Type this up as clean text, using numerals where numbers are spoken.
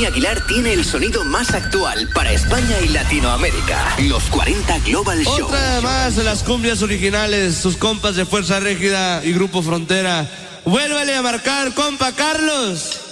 Tony Aguilar tiene el sonido más actual para España y Latinoamérica. Los 40 Global Show. Otra más de las cumbias originales, sus compas de Fuerza Régida y Grupo Frontera. Vuélvale a marcar, compa Carlos.